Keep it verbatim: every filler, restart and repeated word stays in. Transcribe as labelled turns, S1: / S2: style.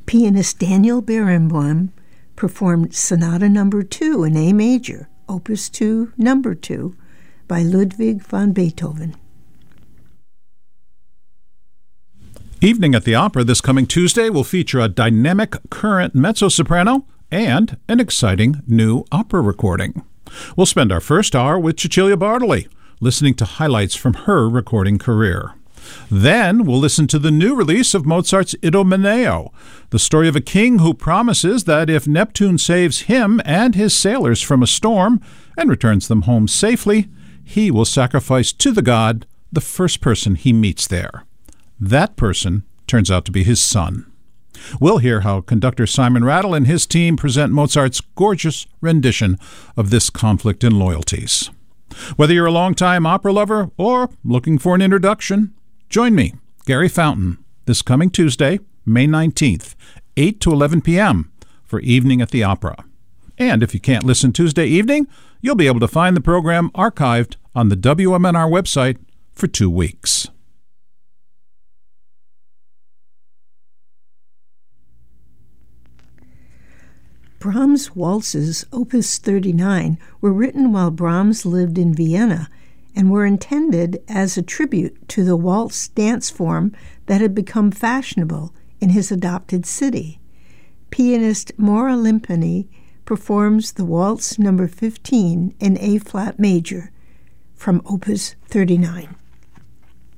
S1: Pianist Daniel Barenboim performed Sonata Number two in A major, Opus two, Number two, by Ludwig van Beethoven.
S2: Evening at the Opera this coming Tuesday will feature a dynamic current mezzo-soprano and an exciting new opera recording. We'll spend our first hour with Cecilia Bartoli, listening to highlights from her recording career. Then we'll listen to the new release of Mozart's Idomeneo, the story of a king who promises that if Neptune saves him and his sailors from a storm and returns them home safely, he will sacrifice to the god the first person he meets there. That person turns out to be his son. We'll hear how conductor Simon Rattle and his team present Mozart's gorgeous rendition of this conflict in loyalties. Whether you're a longtime opera lover or looking for an introduction, join me, Gary Fountain, this coming Tuesday, May nineteenth, eight to eleven p.m. for Evening at the Opera. And if you can't listen Tuesday evening, you'll be able to find the program archived on the W M N R website for two weeks.
S1: Brahms' waltzes, Opus thirty-nine, were written while Brahms lived in Vienna and were intended as a tribute to the waltz dance form that had become fashionable in his adopted city. Pianist Maura Limpani performs the Waltz Number fifteen in A-flat major from Opus thirty-nine.